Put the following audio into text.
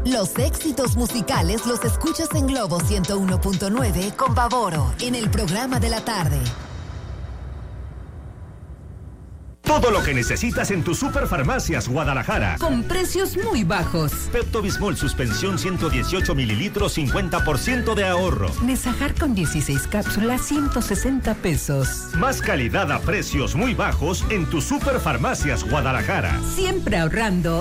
Los éxitos musicales los escuchas en Globo 101.9 con Pavoro en el programa de la tarde. Todo lo que necesitas en tu Superfarmacias Guadalajara. Con precios muy bajos. Pepto-Bismol suspensión 118 mililitros, 50% de ahorro. Nesajar con 16 cápsulas, 160 pesos. Más calidad a precios muy bajos en tu Superfarmacias Guadalajara. Siempre ahorrando.